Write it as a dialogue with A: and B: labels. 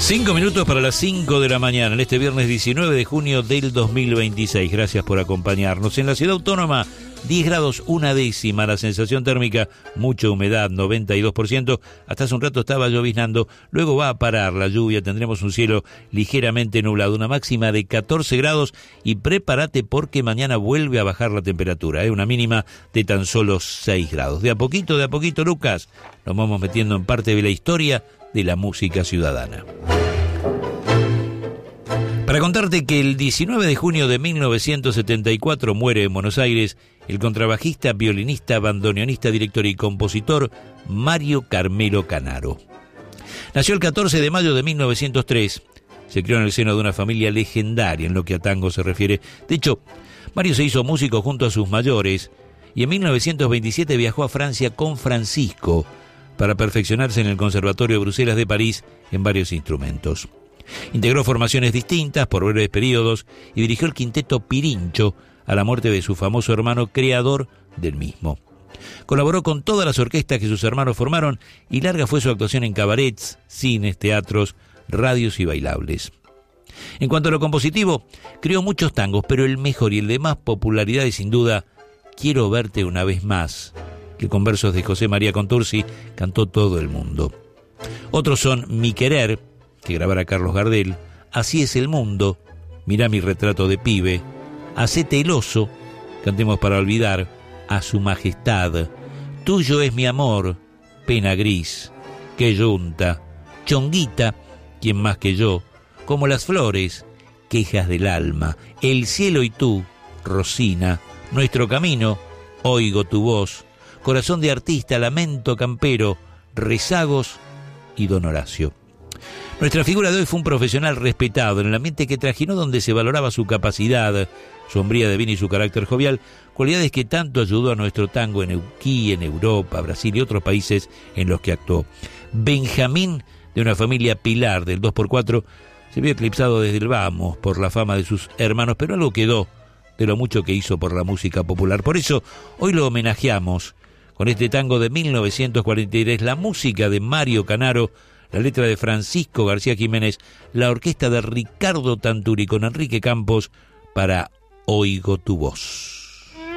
A: 5 minutos para las 5 de la mañana, en este viernes 19 de junio del 2026. Gracias por acompañarnos. En la ciudad autónoma, 10 grados 1 décima, la sensación térmica, mucha humedad, 92%. Hasta hace un rato estaba lloviznando, luego va a parar la lluvia, tendremos un cielo ligeramente nublado, una máxima de 14 grados y prepárate porque mañana vuelve a bajar la temperatura, una mínima de tan solo 6 grados. De a poquito, Lucas, nos vamos metiendo en parte de la historia de la música ciudadana. Para contarte que el 19 de junio de 1974 muere en Buenos Aires el contrabajista, violinista, bandoneonista, director y compositor Mario Carmelo Canaro. Nació el 14 de mayo de 1903, se crió en el seno de una familia legendaria en lo que a tango se refiere. De hecho, Mario se hizo músico junto a sus mayores y en 1927 viajó a Francia con Francisco para perfeccionarse en el Conservatorio de Bruselas de París en varios instrumentos. Integró formaciones distintas por breves periodos y dirigió el quinteto Pirincho a la muerte de su famoso hermano, creador del mismo. Colaboró con todas las orquestas que sus hermanos formaron y larga fue su actuación en cabarets, cines, teatros, radios y bailables. En cuanto a lo compositivo, creó muchos tangos, pero el mejor y el de más popularidad es sin duda Quiero verte una vez más, que con versos de José María Contursi cantó todo el mundo. Otros son Mi querer, que grabara Carlos Gardel, Así es el mundo, Mirá mi retrato de pibe, Hacete el oso, cantemos para olvidar, A su majestad, Tuyo es mi amor, Pena gris, Que yunta, Chonguita, Quién más que yo, Como las flores, Quejas del alma, El cielo y tú, Rosina, Nuestro camino, Oigo tu voz, Corazón de artista, Lamento campero, Rezagos y Don Horacio. Nuestra figura de hoy fue un profesional respetado en el ambiente que trajinó, donde se valoraba su capacidad, su hombría de bien y su carácter jovial, cualidades que tanto ayudó a nuestro tango en Neuquén, en Europa, Brasil y otros países en los que actuó. Benjamín, de una familia pilar del 2x4, se vio eclipsado desde el vamos por la fama de sus hermanos, pero algo quedó de lo mucho que hizo por la música popular. Por eso, hoy lo homenajeamos con este tango de 1943, la música de Mario Canaro, la letra de Francisco García Jiménez, la orquesta de Ricardo Tanturi con Enrique Campos para Oigo tu voz.